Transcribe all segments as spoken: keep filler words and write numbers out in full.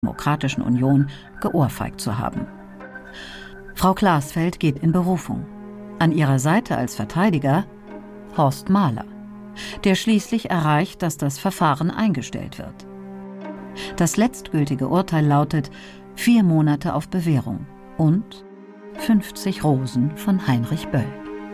Demokratischen Union geohrfeigt zu haben. Frau Glasfeld geht in Berufung. An ihrer Seite als Verteidiger Horst Mahler, der schließlich erreicht, dass das Verfahren eingestellt wird. Das letztgültige Urteil lautet vier Monate auf Bewährung und fünfzig Rosen von Heinrich Böll.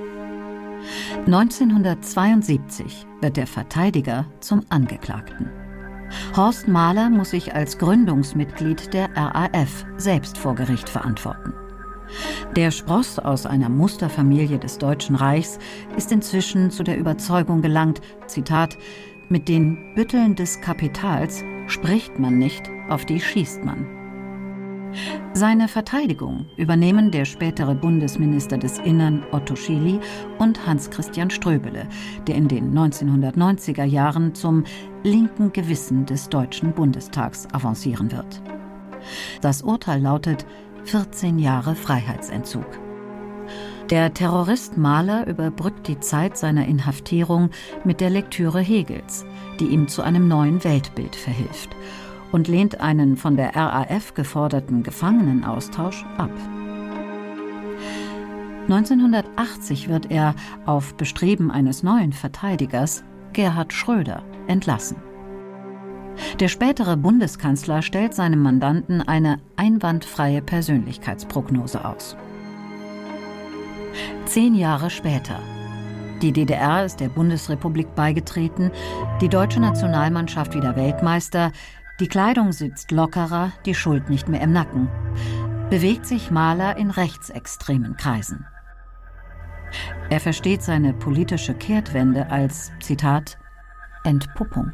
neunzehnhundertzweiundsiebzig wird der Verteidiger zum Angeklagten. Horst Mahler muss sich als Gründungsmitglied der R A F selbst vor Gericht verantworten. Der Spross aus einer Musterfamilie des Deutschen Reichs ist inzwischen zu der Überzeugung gelangt, Zitat, mit den Bütteln des Kapitals spricht man nicht, auf die schießt man. Seine Verteidigung übernehmen der spätere Bundesminister des Innern Otto Schily und Hans-Christian Ströbele, der in den neunzehnhundertneunziger Jahren zum linken Gewissen des Deutschen Bundestags avancieren wird. Das Urteil lautet vierzehn Jahre Freiheitsentzug. Der Terrorist Mahler überbrückt die Zeit seiner Inhaftierung mit der Lektüre Hegels, die ihm zu einem neuen Weltbild verhilft, und lehnt einen von der R A F geforderten Gefangenenaustausch ab. neunzehnhundertachtzig wird er auf Bestreben eines neuen Verteidigers, Gerhard Schröder, entlassen. Der spätere Bundeskanzler stellt seinem Mandanten eine einwandfreie Persönlichkeitsprognose aus. Zehn Jahre später. Die D D R ist der Bundesrepublik beigetreten, die deutsche Nationalmannschaft wieder Weltmeister, die Kleidung sitzt lockerer, die Schuld nicht mehr im Nacken. Bewegt sich Mahler in rechtsextremen Kreisen. Er versteht seine politische Kehrtwende als, Zitat, Entpuppung.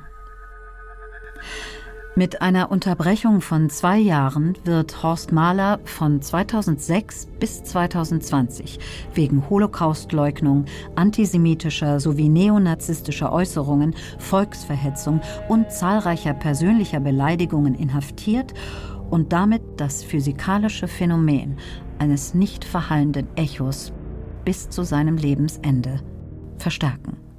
Mit einer Unterbrechung von zwei Jahren wird Horst Mahler von zweitausendsechs bis zweitausendzwanzig wegen Holocaustleugnung, antisemitischer sowie neonazistischer Äußerungen, Volksverhetzung und zahlreicher persönlicher Beleidigungen inhaftiert und damit das physikalische Phänomen eines nicht verhallenden Echos bis zu seinem Lebensende verstärken.